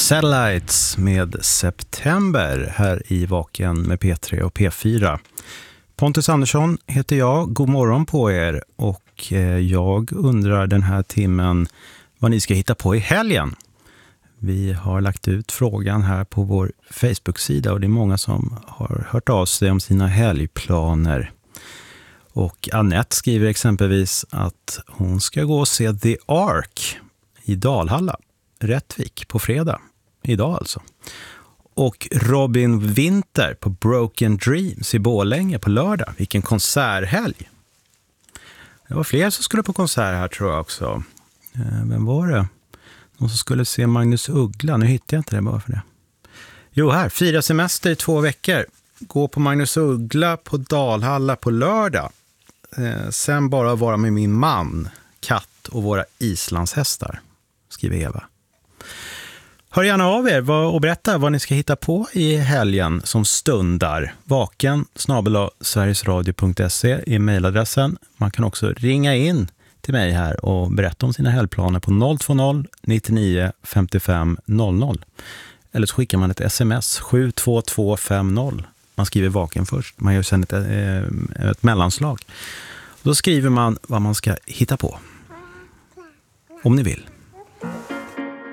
Satellites med September här i Vaken med P3 och P4. Pontus Andersson heter jag, god morgon på er, och jag undrar den här timmen vad ni ska hitta på i helgen. Vi har lagt ut frågan här på vår Facebook-sida och det är många som har hört av sig om sina helgplaner. Och Annette skriver exempelvis att hon ska gå och se The Ark i Dalhalla, Rättvik, på fredag. Idag alltså. Och Robin Winter på Broken Dreams i Borlänge på lördag. Vilken konserthelg. Det var fler som skulle på konsert här tror jag också. Vem var det? Någon som skulle se Magnus Uggla. Nu hittar jag inte det bara för det. Jo, här. 4 semester i 2 veckor. Gå på Magnus Uggla på Dalhalla på lördag. Sen bara vara med min man, katt och våra islandshästar, skriver Eva. Hör gärna av er och berätta vad ni ska hitta på i helgen som stundar. vaken@sverigesradio.se är mejladressen. Man kan också ringa in till mig här och berätta om sina helgplaner på 020 99 55 00. Eller så skickar man ett sms 72250. Man skriver vaken först. Man gör sen ett mellanslag. Då skriver man vad man ska hitta på. Om ni vill.